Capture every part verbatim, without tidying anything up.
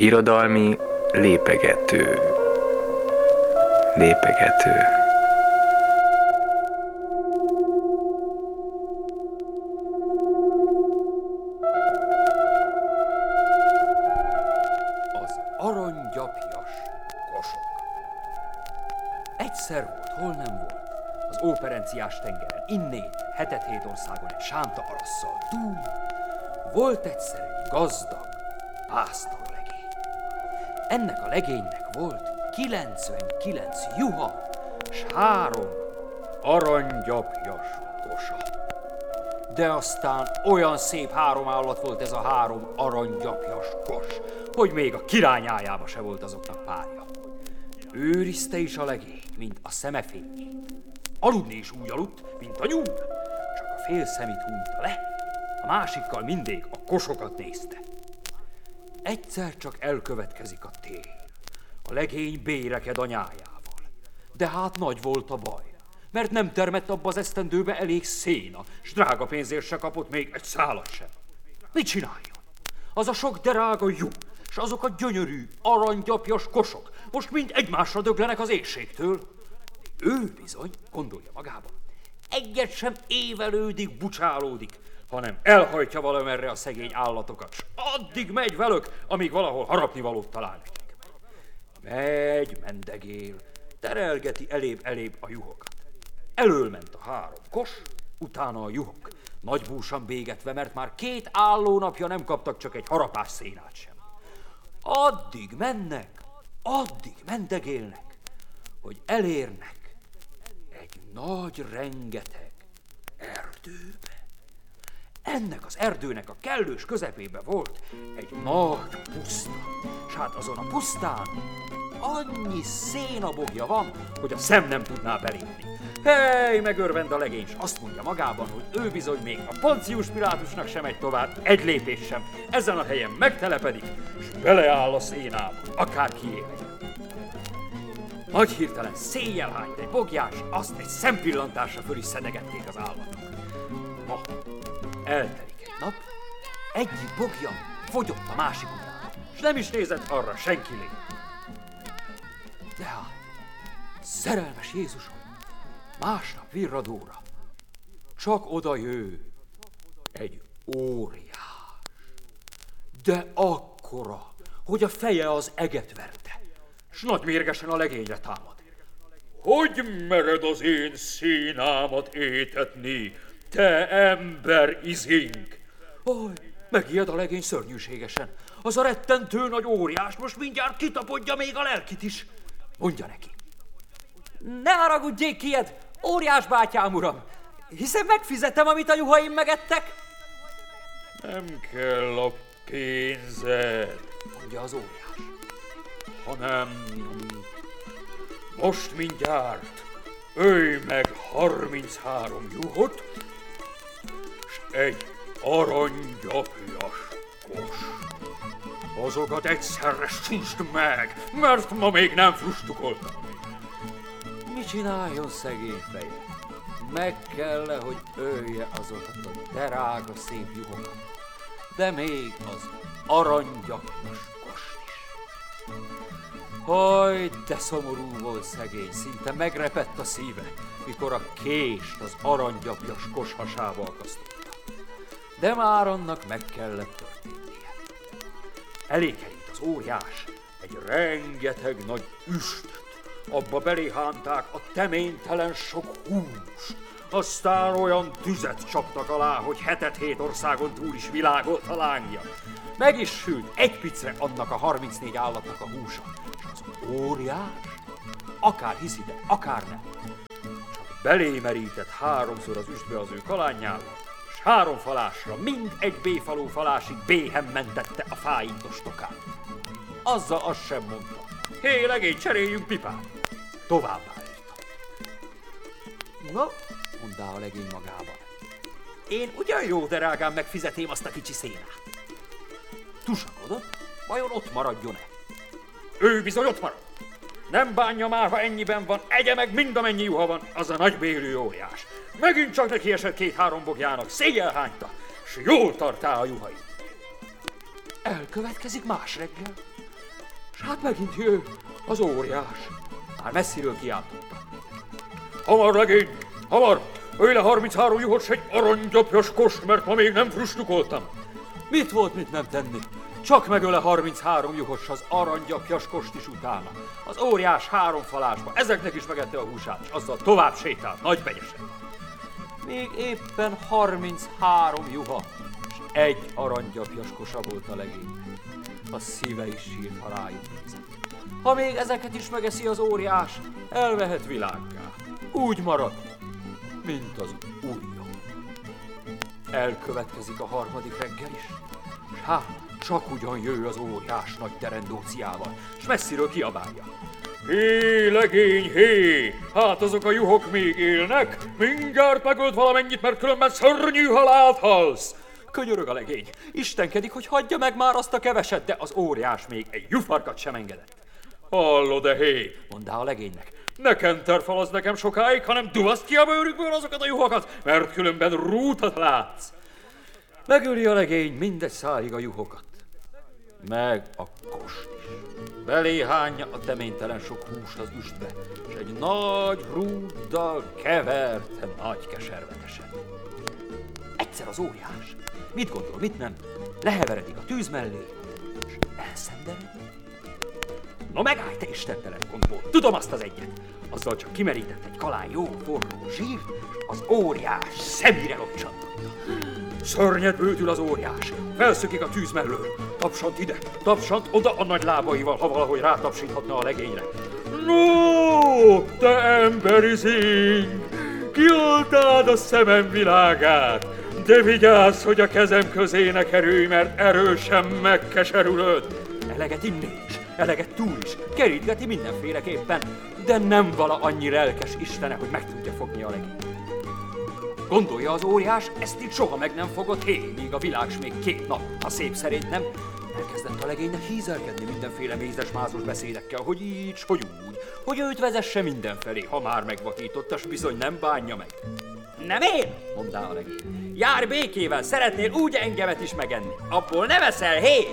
Irodalmi lépegető. Lépegető. Az aranygyapjas kosok. Egyszer volt, hol nem volt, az óperenciás tengeren, innét, hetet-hét országon egy sánta arasszal túl, volt egyszer egy gazdag pásztorlegény. Ennek a legénynek volt kilencvenkilenc juha, s három aranygyapjas kosa. De aztán olyan szép három állat volt ez a három aranygyapjas kos, hogy még a királyájába se volt azoknak párja. Őrizte is a legény, mint a szemefényét. Aludni is úgy aludt, mint a nyúl, csak a fél szemét hunyta le, a másikkal mindig a kosokat nézte. Egyszer csak elkövetkezik a tél. A legény béreked anyájával. De hát nagy volt a baj, mert nem termett abba az esztendőbe elég széna, s drága pénzért se kapott még egy szálat sem. Mit csináljon? Az a sok drága juh, s azok a gyönyörű, aranygyapjas kosok most mind egymásra döglenek az éhségtől. Ő bizony, gondolja magába, egyet sem évelődik, bucsálódik, hanem elhajtja valamerre a szegény állatokat, s addig megy velük, amíg valahol harapnivalót talál nekik. Megy, mendegél, terelgeti elébb-elébb a juhokat. Elől ment a három kos, utána a juhok, nagy búsan bégetve, mert már két állónapja nem kaptak csak egy harapás szénát sem. Addig mennek, addig mendegélnek, hogy elérnek egy nagy, rengeteg erdőbe. Ennek az erdőnek a kellős közepébe volt egy nagy puszta, s hát azon a pusztán annyi szénabogja van, hogy a szem nem tudná belépni. Hely, megörvend a legény, s azt mondja magában, hogy ő bizony még a Poncius Pilátusnak sem megy tovább, egy lépés sem. Ezen a helyen megtelepedik, s beleáll a szénába, akár kié legyen. Nagy hirtelen széjjel hányt egy bogyás, azt egy szempillantásra föl is szedegették az állatok. Ma eltelik egy nap, egyik bogja fogyott a másik után, s nem is nézett arra senki lé. De hát, szerelmes Jézusom, másnap virradóra csak oda jő egy óriás, de akkora, hogy a feje az eget verte, s nagy mérgesen a legényre támad. Hogy mered az én szénámat étetni, te ember izink? Aj, megijed a legény szörnyűségesen. Az a rettentő nagy óriás most mindjárt kitapodja még a lelkit is. Mondja neki. Ne haragudjék kijed, óriás bátyám uram, hiszen megfizetem, amit a juhaim megettek. Nem kell a pénzed, mondja az óriás, hanem most mindjárt ölj meg harminchárom juhot, s egy aranygyapjas kos. Azokat egyszerre süsd meg, mert ma még nem frustukoltam. Mit csináljon szegény feje? Meg kell-e, hogy ölje azokat a drága szép juhokat, de még az aranygyapjas kost is. Haj, de szomorú volt szegény, szinte megrepett a szíve, mikor a kést az aranygyapjas kos hasába akasztotta. De már annak meg kellett történnie. Elé került az óriás egy rengeteg nagy üstöt, abba beléhánták a teménytelen sok húst, aztán olyan tüzet csaptak alá, hogy hetet-hét országon túl is világolt a lángja. Meg is sült egy picre annak a harmincnégy állatnak a húsa, és az óriás, akár hiszi, de akár nem, csak belémerített háromszor az üstbe az ő kalánjával, s három falásra, mind egy béfaló falásig béhen mentette a fáintos tokát. Azzal azt sem mondta. Hé, legény, cseréljünk pipát! Továbbá írta. Na, mondta a legény magában. Én ugyan jó drágán megfizetém azt a kicsi szénát. Tusakodott, vajon ott maradjon-e? Ő bizony ott marad. Nem bánja már, ha ennyiben van, egye meg mind amennyi juha van, az a nagybélű óriás. Megint csak neki esett két-három bogjának, széjjel hányta, s jól tartá a juhait. Elkövetkezik más reggel. S hát megint jő az óriás. Már messziről kiáltotta. Hamar, legény, hamar! Ölj le harminchárom juhot s egy aranygyapjas kost, mert ma még nem frustukoltam. Mit volt, mit nem tenni? Csak megöle harminchárom juhos az aranygyapjas kost is utána. Az óriás három falásba, ezeknek is megette a húsát, és azzal tovább sétált, nagybegyesen. Még éppen harminchárom juha, és egy aranygyapjas kosa volt a legénynek. A szíve is sírt, ha rájuk nézett. Ha még ezeket is megeszi az óriás, elvehet világgá. Úgy marad, mint az ujja. Elkövetkezik a harmadik reggel is, s hát csak ugyan jő az óriás nagy terendóciával, s messziről kiabálja. Hé, legény, hé! Hát azok a juhok még élnek? Mindjárt megölt valamennyit, mert különben szörnyű halált halsz! Könyörög a legény, istenkedik, hogy hagyja meg már azt a keveset, de az óriás még egy jufarkat sem engedett. Hallod-e, hé? Mondá a legénynek. Ne kenterfalazz nekem sokáig, hanem duvaszd ki a bőrükből azokat a juhokat, mert különben rútat látsz. Megöli a legény mindegy száig a juhokat. Meg a kost is. Beléhányja a teménytelen sok húst az üstbe, és egy nagy rúddal keverte nagy keservetesen. Egyszer az óriás, mit gondol, mit nem, leheveredik a tűz mellé, és elszenderedik. No megállj, te istentelen, gondol, tudom azt az egyet. Azzal csak kimerített egy kalán jó forró zsírt, az óriás szemére locsantotta. Szörnyet bőtül az óriás, felszökik a tűz mellől, tapsant ide, tapsant oda a nagy lábaival, ha valahogy rátapsíthatna a legényre. No, te emberi zing, kioltád a szemem világát, de vigyázz, hogy a kezem közé ne kerülj, mert erősen megkeserülöd. Eleget inni is, eleget túl is, kerítgeti mindenféleképpen, de nem vala annyi lelkes istene, hogy meg tudja fogni a legényt. Gondolja az óriás, ezt itt soha meg nem fogott, hé, míg a világ s még két nap, ha szép szerint nem. Elkezdett a legénynek hízelkedni mindenféle mézes-mázos beszédekkel, hogy így, hogy úgy, hogy őt vezesse mindenfelé, ha már megvakította, s bizony nem bánja meg. Nem én, mondá a legény. Járj békével, szeretnél úgy engemet is megenni. Abból ne veszel, hé!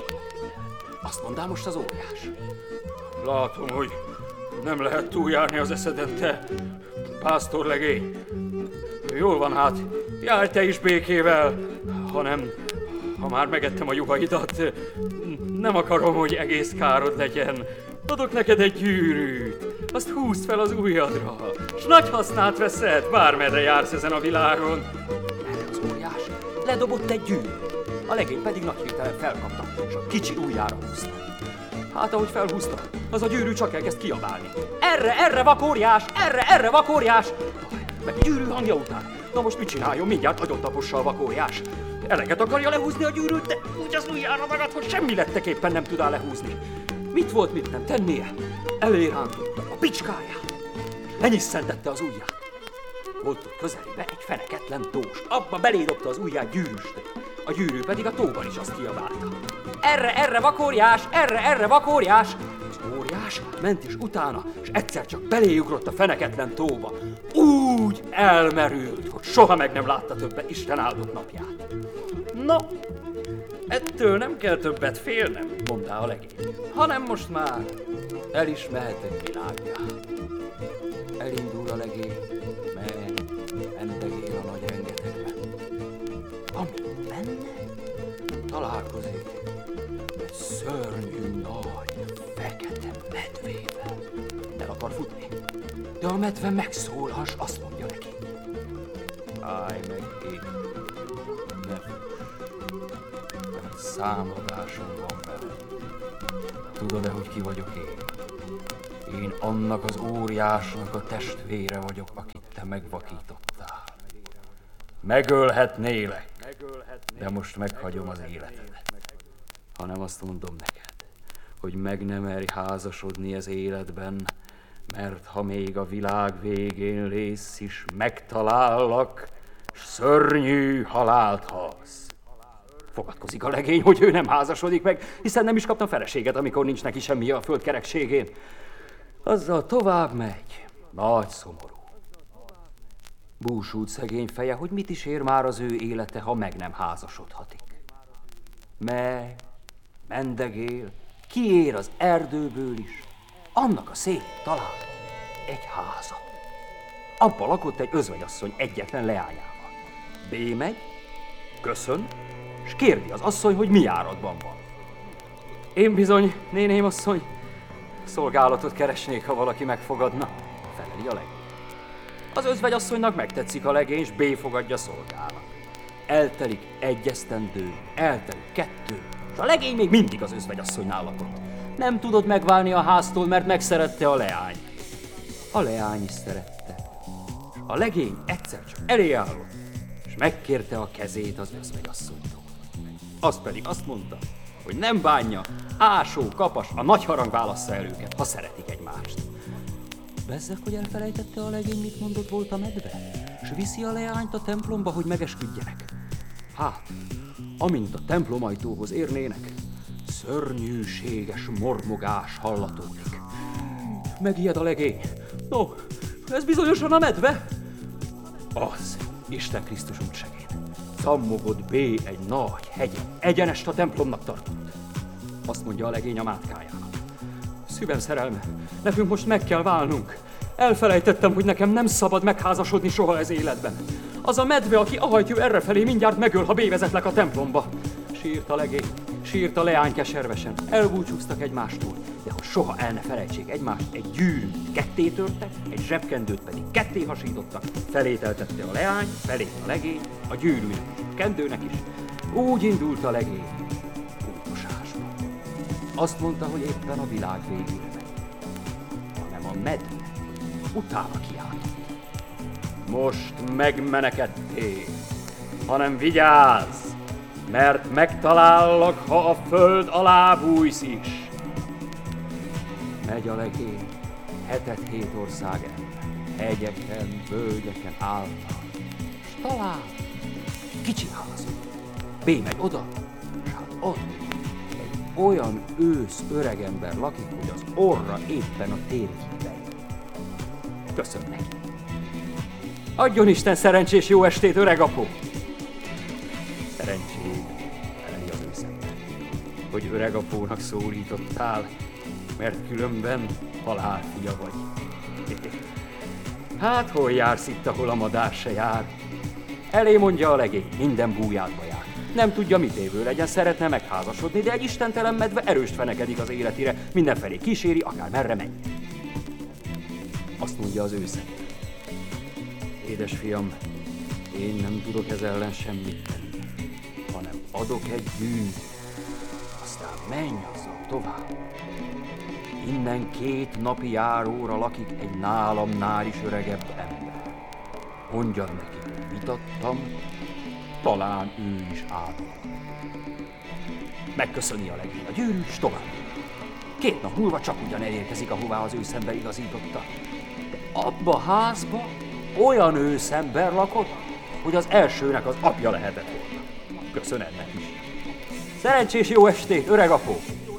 Azt mondá most az óriás. Látom, hogy nem lehet túljárni az eszeden, te pásztorlegény. Jól van hát, járj te is békével, hanem, ha már megettem a juhaidat, nem akarom, hogy egész károd legyen. Adok neked egy gyűrűt, azt húzd fel az ujjadra, s nagy hasznát veszed, bármerre jársz ezen a világon. Erre az óriás ledobott egy gyűrűt, a legény pedig nagy hirtelen felkapta, és a kicsi ujjára húzta. Hát ahogy felhúzta, az a gyűrű csak elkezd kiabálni. Erre, erre vakóriás, erre, erre vakóriás! Meg gyűrű hangja után. Na most mit csináljon? Mindjárt agyontapossa a vakóriás. Eleget akarja lehúzni a gyűrűt, de úgy az ujjára ragad, hogy semmi letteképpen nem tudná lehúzni. Mit volt, mit nem tennie? Elérántotta a picskáját, és lenyisszentette az ujját. Volt ott közelébe egy feneketlen tós, abba belédobta az ujját gyűrűstől. A gyűrű pedig a tóban is azt kiabálta. Erre, erre vakóriás, erre, erre vakóriás! Az óriás ment is utána, és egyszer csak beléugrott a feneketlen tóba. Úgy elmerült, hogy soha meg nem látta többet Isten áldott napját. No, ettől nem kell többet félnem, mondta a legény, hanem most már el is mehetek világgá. Elindul a legény, megy, mendegél a nagy rengetegben. Amint menne, találkozik egy szörnyű nagy, fekete medvével. El akar futni, de a medve megszólal, s azt mondja neki. Állj meg én, ne fuss, mert számadásom van vele. Tudod-e, hogy ki vagyok én? Én annak az óriásnak a testvére vagyok, akit te megvakítottál. Megölhetnélek, de most meghagyom az életedet. Hanem azt mondom neked, hogy meg nem merj házasodni az életben, mert ha még a világ végén lész is, megtalállak, s szörnyű halált halsz. Fogadkozik a legény, hogy ő nem házasodik meg, hiszen nem is kaptam feleséget, amikor nincs neki semmi a föld kerekségén. Azzal tovább megy, nagy szomorú. Búsult szegény feje, hogy mit is ér már az ő élete, ha meg nem házasodhatik. Meg, mendegél, kiér az erdőből is, annak a szélén talál egy házat. Abba lakott egy özvegyasszony egyetlen leányával. B megy, köszön, s kérdi az asszony, hogy mi járatban van. Én bizony, néném asszony, szolgálatot keresnék, ha valaki megfogadna, feleli a legény. Az özvegyasszonynak megtetszik a legény, s B fogadja szolgálat. Eltelik egy esztendő, eltelik kettő, és a legény még mindig az özvegyasszonynál lakott. Nem tudott megválni a háztól, mert megszerette a leány. A leány is szerette. A legény egyszer csak elé állott, és megkérte a kezét az özvegyasszonytól. Az pedig azt mondta, hogy nem bánja, ásó, kapas, a nagy harang válassza el őket, ha szeretik egymást. Bezzeg, hogy elfelejtette a legény, mit mondott volt a medve, és viszi a leányt a templomba, hogy megesküdjenek. Hát, amint a templomajtóhoz érnének, szörnyűséges mormogás hallatódik. Megijed a legény. No, ez bizonyosan a medve? Az, Isten Krisztus útsegén. Zammogott B egy nagy hegyen, egyenest a templomnak tartott. Azt mondja a legény a mátkájának. Szívem szerelme, nekünk most meg kell válnunk. Elfelejtettem, hogy nekem nem szabad megházasodni soha ez életben. Az a medve, aki ahajtjú errefelé, mindjárt megöl, ha bévezetlek a templomba. Sírt a legény, sírt a leány keservesen. Elbúcsúztak egymástól, de hogy soha el ne felejtsék egymást, egy gyűrűt ketté törtek, egy zsebkendőt pedig ketté hasítottak. Felét eltette a leány, felét a legény, a gyűrűnek is, a kendőnek is. Úgy indult a legény pusztosásba. Azt mondta, hogy éppen a világ végére megy, hanem a medve utána kiáltott. Most megmenekedtél, hanem vigyázz, mert megtalállak, ha a föld alá bújsz is. Megy a legény, hetet hét ország ember, hegyeken, völgyeken álltak, s talál kicsi házat. B megy oda, s hát ott egy olyan ősz öregember lakik, hogy az orra éppen a térhíven. Köszön neki. Adjon Isten szerencsés jó estét, öreg apó! Szerencsét, feleli az őszember, hogy öreg apónak szólítottál, mert különben halálfia vagy. Hát hol jársz itt, ahol a madár se jár? Elé mondja a legény, minden bújádba jár. Nem tudja, mit évő legyen, szeretne megházasodni, de egy istentelen medve erőst fenekedik az életére, mindenfelé kíséri, akár merre menj. Azt mondja az őszember. Édesfiam, én nem tudok ez ellen semmit tenni, hanem adok egy gyűrűt, aztán menj azzal tovább. Innen két napi járóra lakik egy nálamnál is öregebb ember. Mondjad neki, hogy vitattam, talán ő is áldol. Megköszöni a legény a gyűrűt, és tovább. Két nap múlva csak ugyan elérkezik, ahová az őszember igazította. De abba a házba olyan őszember lakott, hogy az elsőnek az apja lehetett volna. Köszön ennek is. Szerencsés jó estét, öreg apó!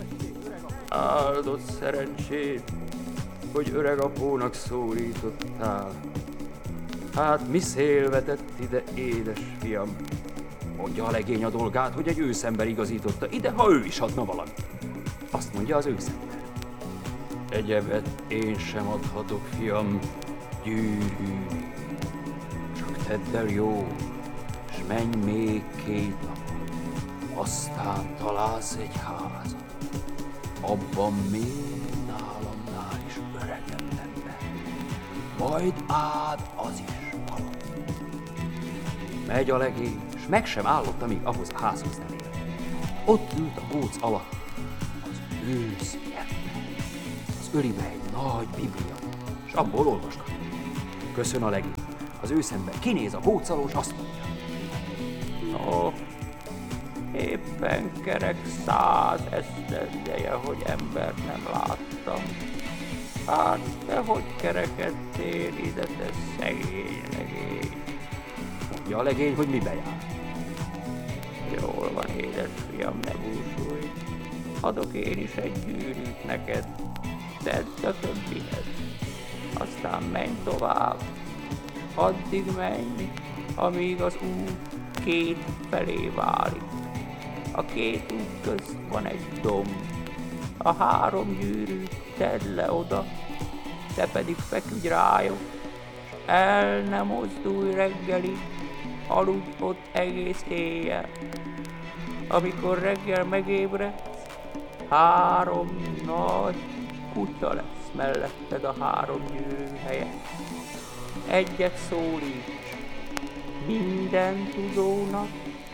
Áldott szerencsét, hogy öreg apónak szólítottál. Hát mi szél vetett ide, édes fiam? Mondja a legény a dolgát, hogy egy őszember igazította ide, ha ő is adna valamit. Azt mondja az őszember. Egyebet én sem adhatok, fiam, gyűrű. Csak tedd el jó, s menj még két napot. Aztán találsz egy házat. Abban még nálamnál is öregebb ember. Majd áld az is valami. Megy a legény, s meg sem állott, amíg ahhoz a házhoz nem ért. Ott ült a bóc alatt az ősz ember. Az ölibe egy nagy biblia, s abból olvasgat. Köszön a legény. Az őszember kinéz a bóc alól, s azt mondja. No, éppen kerek száz esztendeje, hogy embert nem láttam. Hát, te hogy kerekedtél ide, te szegény legény? Mondja a legény, hogy mibe jár. Jól van, édesfiam, ne búsulj. Adok én is egy gyűrűt neked, tedd a többihez. Aztán menj tovább. Addig menj, amíg az út két felé válik. A két út közt van egy domb. A három gyűrűt tedd le oda, te pedig feküdj rájuk, el ne mozdulj reggelig, aludj ott egész éjjel. Amikor reggel megébredsz, három nagy kutya lesz melletted a három gyűrű helyett. Egyet szólíts minden tudónak,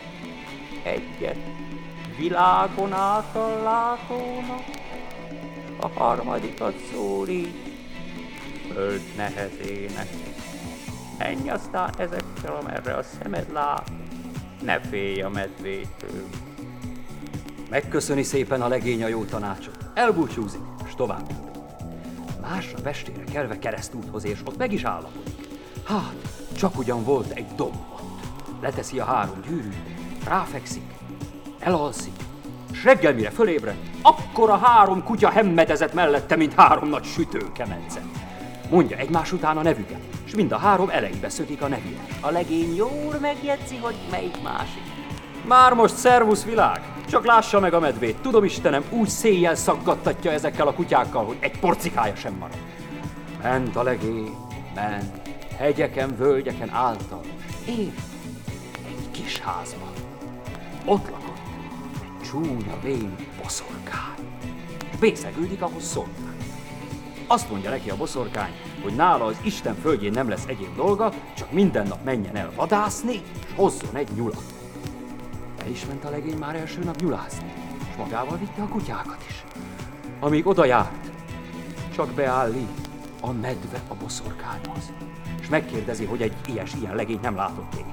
egyet világon által látónak, a harmadikat szólíts föld nehezének. Menj aztán ezekkel, amerre a szemed lát, ne félj a medvétől. Megköszöni szépen a legény a jó tanácsot, elbúcsúzik, s tovább. Másnap estére kelve keresztúthoz, és ott meg is állapodik. Hát, csak ugyan volt egy domb ott. Leteszi a három gyűrűt, ráfekszik, elalszik, s reggel mire fölébred, akkor a három kutya hemmedezett mellette, mint három nagy sütőkemence. Mondja egymás után a nevüket, s mind a három elejébe szökik a nevének. A legény jól megjegyzi, hogy melyik másik. Már most szervusz világ! Csak lássa meg a medvét, tudom Istenem, úgy széjjel szaggattatja ezekkel a kutyákkal, hogy egy porcikája sem marad. Ment a legény, ment, hegyeken, völgyeken által, és egy kis házban. Ott lakott egy csúnya, vén boszorkány, és bészegődik, ahhoz szólnak. Azt mondja neki a boszorkány, hogy nála az Isten földjén nem lesz egyéb dolga, csak minden nap menjen el vadászni, és hozzon egy nyulat. El is ment a legény már első nap nyulázni, és magával vitte a kutyákat is. Amíg oda járt, csak beáll a medve a boszorkányhoz, és megkérdezi, hogy egy ilyes-ilyen legényt nem látott én.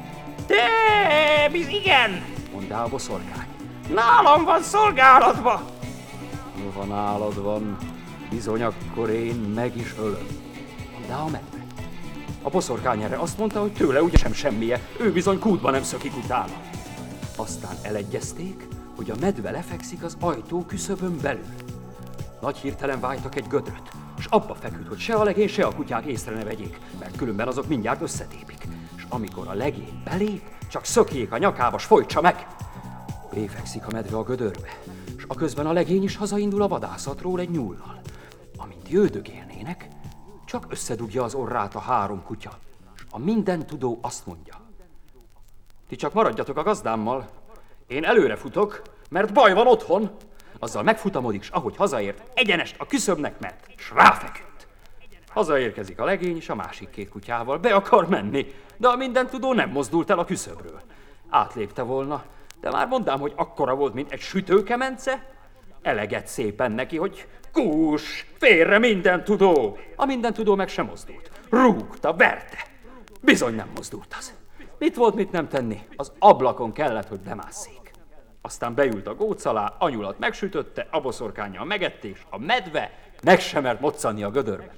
Te, biz igen, mondá a boszorkány. Nálam van szolgálatba. Ha nálad van, bizony akkor én meg is ölöm, mondá a medve. A boszorkány erre azt mondta, hogy tőle ugye sem semmije, ő bizony kútba nem szökik utána. Aztán elegyezték, hogy a medve lefekszik az ajtó küszöbön belül. Nagy hirtelen vájtak egy gödröt, és abba feküdt, hogy se a legény, se a kutyák észre ne vegyék, mert különben azok mindjárt összetépik. És amikor a legény belép, csak szökjék a nyakába, s folytsa meg. Béfekszik a medve a gödörbe, és aközben a legény is hazaindul a vadászatról egy nyúllal. Amint jöldögélnének, csak összedugja az orrát a három kutya, és a mindentudó azt mondja. Ti csak maradjatok a gazdámmal, én előre futok, mert baj van otthon. Azzal megfutamodik, s ahogy hazaért, egyenest a küszöbnek ment, s ráfeküdt. Hazaérkezik a legény, és a másik két kutyával be akar menni, de a mindentudó nem mozdult el a küszöbről. Átlépte volna, de már mondám, hogy akkora volt, mint egy sütőkemence. Elegett szépen neki, hogy kús, félre mindentudó. A mindentudó meg sem mozdult. Rúgta, verte. Bizony nem mozdult az. Mit volt, mit nem tenni? Az ablakon kellett, hogy bemásszék. Aztán beült a góc alá, a nyulat megsütötte, a boszorkánnyal megette, és a medve meg sem mert moccanni a gödörben.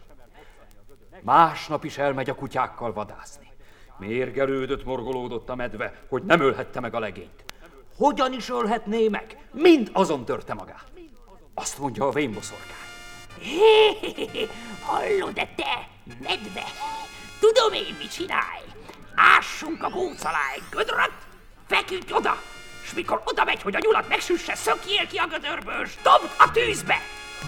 Másnap is elmegy a kutyákkal vadászni. Mérgelődött, morgolódott a medve, hogy nem ölhette meg a legényt. Hogyan is ölhetné meg? Mind azon törte magát. Azt mondja a vén boszorkány. Hé, hé, hé, hallod-e te, medve? Tudom én, mit csinálj. Ássunk a góc alá egy gödröt, feküdj oda, s mikor oda megy, hogy a nyulat megsüsse, szökjél ki a gödörből, s dobd a tűzbe!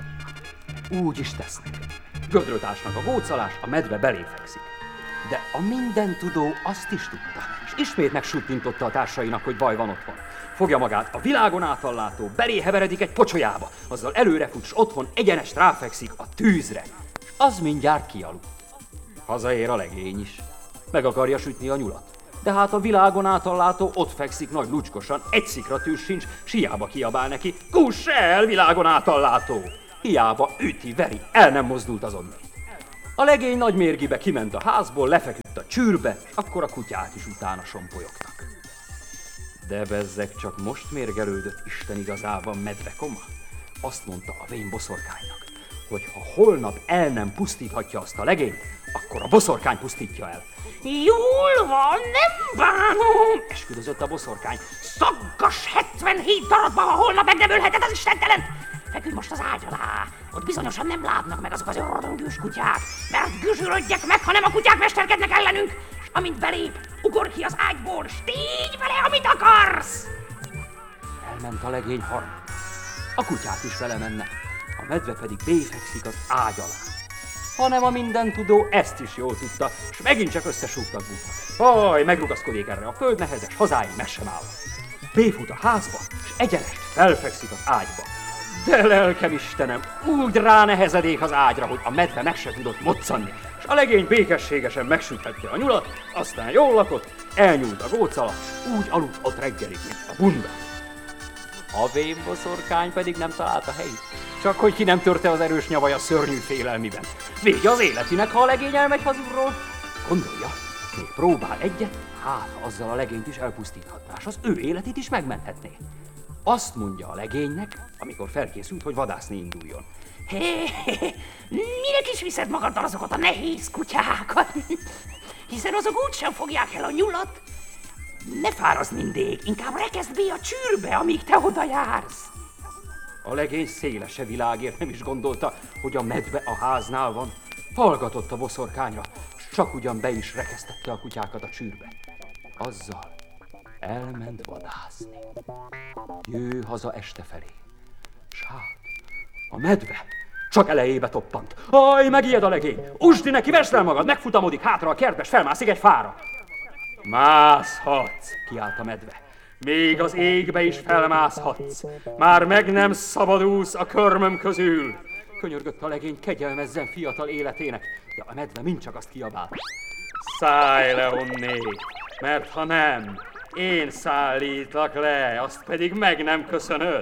Úgy is tesznek. Gödröt ásnak a góc alá, a medve belé fekszik. De a mindentudó azt is tudta, és ismét megsuttintotta a társainak, hogy baj van otthon. Fogja magát a világon átallátó, belé heveredik egy pocsolyába, azzal előrefut, s otthon egyenest ráfekszik a tűzre. Az mindjárt kialudt. Hazaér a legény is. Meg akarja sütni a nyulat. De hát a világon átallátó ott fekszik nagy lucskosan, egy szikratűz sincs, s hiába kiabál neki, kuss el, világon átallátó! Hiába üti, veri, el nem mozdult azonnét. A legény nagy mérgibe kiment a házból, lefeküdt a csűrbe, akkor a kutyák is utána sompolyogtak. De bezzeg csak most mérgelődött Isten igazában medve koma. Azt mondta a vén boszorkánynak, hogy ha holnap el nem pusztíthatja azt a legényt, akkor a boszorkány pusztítja el. Jól van, nem bánom, esküdözött a boszorkány. Szaggas hetvenhét darabba, ha holnap meg nem ölheted az istentelent! Feküdj most az ágy alá, ott bizonyosan nem látnak meg azok az ördöngős kutyák, mert güzsülödjek meg, ha nem a kutyák mesterkednek ellenünk, és amint belép, ugorj ki az ágyból, s tégy vele, amit akarsz! Elment a legény harmad. A kutyák is vele mennek, a medve pedig béfekszik az ágy alá. Hanem a mindentudó ezt is jól tudta, és megint csak összesúgtak bújtak. Haj, megrugaszkodik erre a földnehezes, hazáig meg sem áll. Béfut a házba, és egyenest felfekszik az ágyba. De lelkem Istenem, úgy ránehezedék az ágyra, hogy a medve meg se tudott moccanni, és a legény békességesen megsüthette a nyulat, aztán jól lakott, elnyúlt a góc alatt, úgy aludt ott reggelig, mint a bunda. A vénboszorkány pedig nem találta helyét, csak hogy ki nem törte az erős nyavaja szörnyű félelmiben. Vége az életinek, ha a legény elmegy hazulról. Gondolja, még próbál egyet, hát azzal a legényt is elpusztíthatná, és az ő életét is megmenthetné. Azt mondja a legénynek, amikor felkészült, hogy vadászni induljon. Hé, hé, hé, minek is viszed magaddal azokat a nehéz kutyákat? Hiszen azok úgysem fogják el a nyulat. Ne fárazd mindig, inkább rekeszd be a csűrbe, amíg te oda jársz. A legény szélese világért nem is gondolta, hogy a medve a háznál van. Hallgatott a boszorkányra, s csak ugyan be is rekesztette a kutyákat a csűrbe. Azzal elment vadászni. Jő haza este felé. S hát, a medve csak elejébe toppant. Aj, megijed a legény! Usd neki, vesd el magad, megfutamodik hátra a kertbe, s felmászik egy fára. Mászhatsz, kiált a medve. Még az égbe is felmászhatsz. Már meg nem szabadulsz a körmöm közül. Könyörgött a legény, kegyelmezzen fiatal életének, de a medve mindcsak azt kiabált. Szállj le onnét, mert ha nem, én szállítlak le, azt pedig meg nem köszönöd.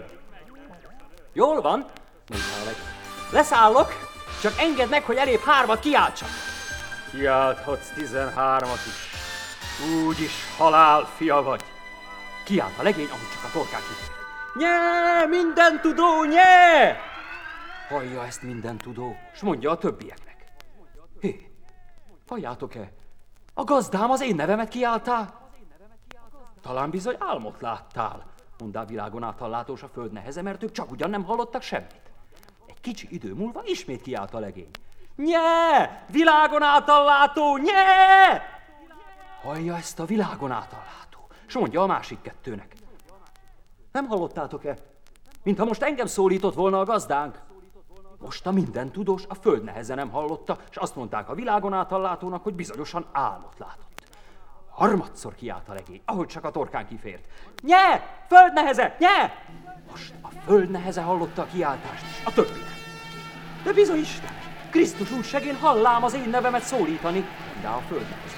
Jól van, mondta a legény. Leszállok, csak engedd meg, hogy elébb hármat kiáltsak. Kiálthatsz tizenhármat is. Úgyis halál fia vagy. Kiállt a legény, ahogy csak a torkán kitért. Nye, mindentudó, nye! Hallja ezt mindentudó, s mondja a többieknek. Hé, halljátok-e? A gazdám az én nevemet kiáltál? Talán bizony álmot láttál, mondá világon átallátós a föld neheze, mert ők csak ugyan nem hallottak semmit. Egy kicsi idő múlva ismét kiállt a legény. Nye, világon átallátó, nye! Hallja ezt a világon átallátó, s mondja a másik kettőnek. Nem hallottátok-e? Mintha most engem szólított volna a gazdánk. Most a mindentudós a föld neheze nem hallotta, és azt mondták a világon átallátónak, hogy bizonyosan álmot látott. Harmadszor kiállt a legény, ahogy csak a torkán kifért. Nye! Föld neheze! Nye! Most a föld neheze hallotta a kiáltást, a többi nem. De bizony Isten, Krisztus úr segén hallám az én nevemet szólítani, de a föld neheze.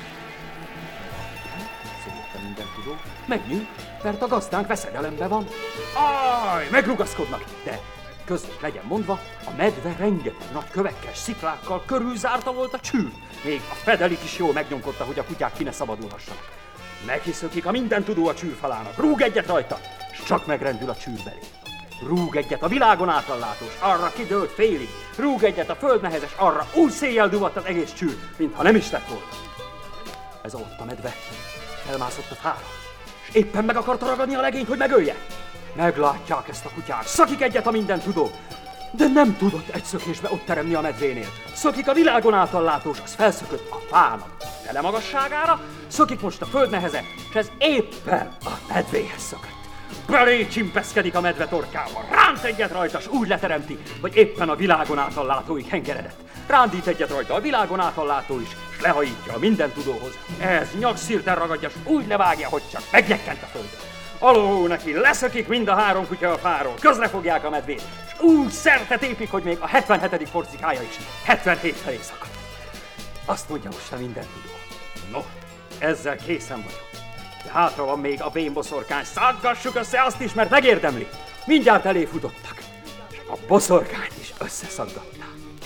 Szólítta mindentudó, menjünk, mert a gazdánk veszedelemben van. Aj, megrugaszkodnak, de között legyen mondva, a medve rengeteg nagy kövekkel, sziklákkal körülzárta volt a csűr. Még a fedelit is jól megnyomkodta, hogy a kutyák ki ne szabadulhassanak. Meghiszökik a mindentudó a csűrfalának, rúg egyet rajta, s csak megrendül a csűr belé. Rúg egyet a világon átallátós, arra kidőlt félig, rúg egyet a földnehezes, arra úgy széjjel duvadt az egész csűr, mintha nem is lett volna. Ez ott a medve felmászott a fára, és éppen meg akarta ragadni a legényt, hogy megölje. Meglátják ezt a kutyák, szakik egyet a mindentudó, de nem tudott egy szökésbe ott teremni a medvénél. Szökik a világon átallátós, az felszökött a fának fele magasságára, szökik most a föld neheze, és ez éppen a medvéhez szökött. Belé csimpeszkedik a medve torkával, ránt egyet rajta, s úgy leteremti, hogy éppen a világon átallátóig hengeredett. Rándít egyet rajta a világon átallátó is, s lehajítja a mindentudóhoz. Ez nyakszírten ragadja, s úgy levágja, hogy csak megnyekkent a földön. Aló neki, leszökik mind a három kutya a fáról, közlefogják a medvét, és úgy szerte tépik, hogy még a hetvenhetedik porcikája is hetvenhét felé szakad. Azt mondja most a mindentudó. No, ezzel készen vagyok. De hátra van még a vénboszorkány, szaggassuk össze azt is, mert megérdemli. Mindjárt elé futottak, és a boszorkányt is összeszaggatták.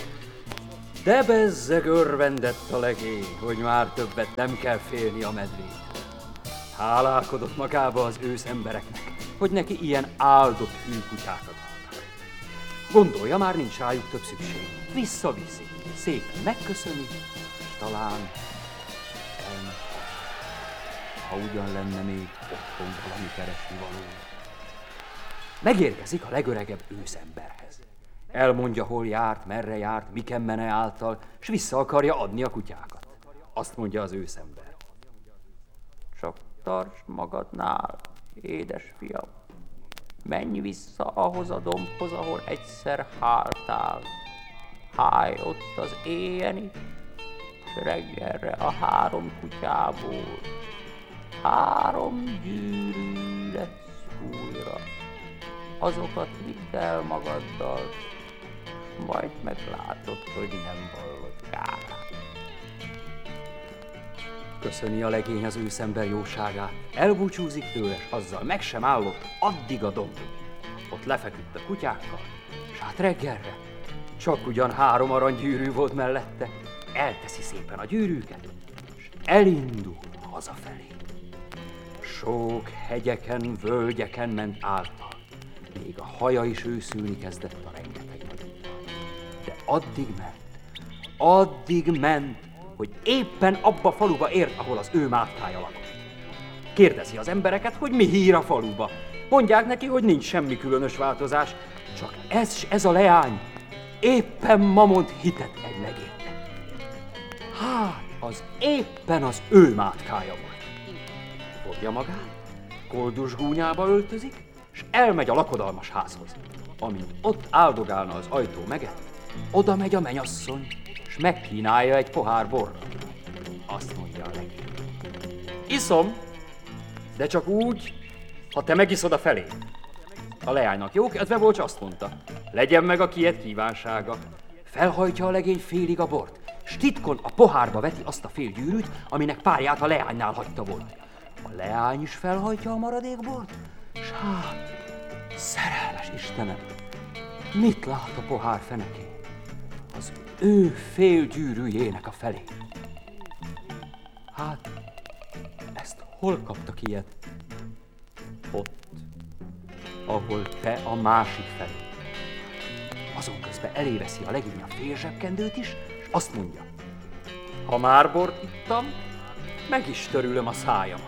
De bezzeg örvendett a legény, hogy már többet nem kell félni a medvét. Hálálkodott magába az ősz embereknek, hogy neki ilyen áldott hűkutyákat adtak. Gondolja, már nincs rájuk több szükség. Visszaviszi, szépen megköszöni, talán elmegy. Ha ugyan lenne még otthon valami keresni való. Megérkezik a legöregebb őszemberhez. Elmondja, hol járt, merre járt, miken mene által, s vissza akarja adni a kutyákat. Azt mondja az őszember. Csak tartsd magadnál, édes fiam. Menj vissza ahhoz a dombhoz, ahol egyszer háltál. Háj ott az éjjel is, s reggelre a három kutyából. Három gyűrű lesz újra. Azokat vidd el magaddal, s majd meglátod, hogy nem vallod kárát. Köszöni a legény az őszember jóságát, elbúcsúzik tőle, s azzal meg sem állott addig a dombig. Ott lefeküdt a kutyákkal, s hát reggelre csak ugyan három aranygyűrű volt mellette, elteszi szépen a gyűrűket, és elindul hazafelé. Sok hegyeken, völgyeken ment által, még a haja is őszülni kezdett a rengeteg nagyobbal. De addig ment, addig ment, hogy éppen abba a faluba ért, ahol az ő mátkája lakott. Kérdezi az embereket, hogy mi hír a faluba. Mondják neki, hogy nincs semmi különös változás, csak ez, ez a leány éppen ma mond hitet egy legénynek. Hát, az éppen az ő mátkája volt. Fogja magát, koldus gúnyába öltözik, és elmegy a lakodalmas házhoz. Amint ott áldogálna az ajtó meget, oda megy a mennyasszony, és megkínálja egy pohár borra. Azt mondja a legény: iszom, de csak úgy, ha te megiszod a felé. A leánynak jó kedve volt, s azt mondta: legyen meg a kied kívánsága. Felhajtja a legény félig a bort, s titkon a pohárba veti azt a fél gyűrűt, aminek párját a leánynál hagyta volt. A leány is felhajtja a maradék bort, s hát, szerelmes Istenem, mit lát a pohár fenekén? Az ő fél gyűrűjének a felé. Hát, ezt hol kaptak ilyet? Ott, ahol te a másik felé. Azon közben eléveszi a legény a fél zsebkendőt is, és azt mondja: ha már bort ittam, meg is törülöm a szájamat.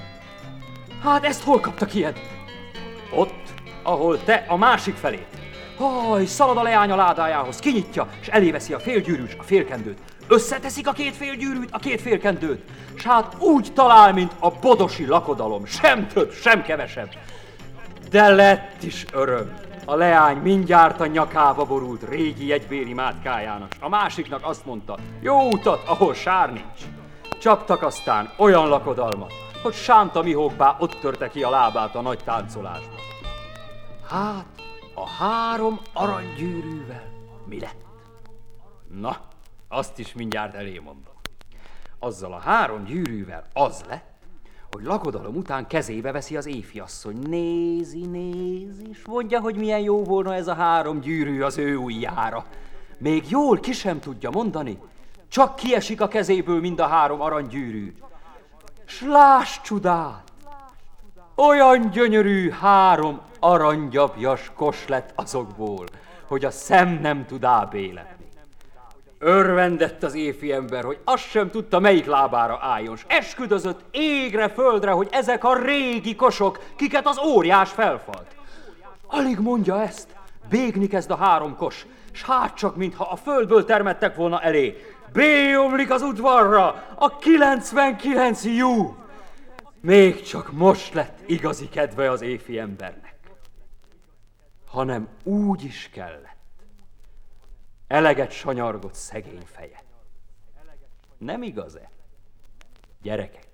Hát ezt hol kaptak ilyet? Ott, ahol te a másik felé. Haj, szalad a leány a ládájához, kinyitja, és eléveszi a félgyűrűt, a félkendőt. Összeteszik a két félgyűrűt, a két félkendőt, s hát úgy talál, mint a bodosi lakodalom, sem több, sem kevesebb. De lett is öröm. A leány mindjárt a nyakába borult régi jegybéri mátkájának, a másiknak azt mondta: jó utat, ahol sár nincs. Csaptak aztán olyan lakodalmat, hogy Sánta Mihókbá ott törte ki a lábát a nagy táncolásban. Hát, a három aranygyűrűvel mi lett? Na, azt is mindjárt elé mondom. Azzal a három gyűrűvel az lett, hogy lakodalom után kezébe veszi az éfiasszony. Nézi, nézi, és mondja, hogy milyen jó volna ez a három gyűrű az ő ujjára. Még jól ki sem tudja mondani, csak kiesik a kezéből mind a három aranygyűrű. S láss csodát! Olyan gyönyörű három aranygyapjas kos lett azokból, hogy a szem nem tud ábéletni. Örvendett az éfi ember, hogy azt sem tudta, melyik lábára álljon, s esküdözött égre, földre, hogy ezek a régi kosok, kiket az óriás felfalt. Alig mondja ezt, bégni kezd a három kos, s hát csak, mintha a földből termettek volna elé. Bélyomlik az udvarra a kilencvenkilenc jú. Még csak most lett igazi kedve az éfi embernek. Hanem úgy is kellett. Eleget sanyargott szegény feje. Nem igaz-e, gyerekek?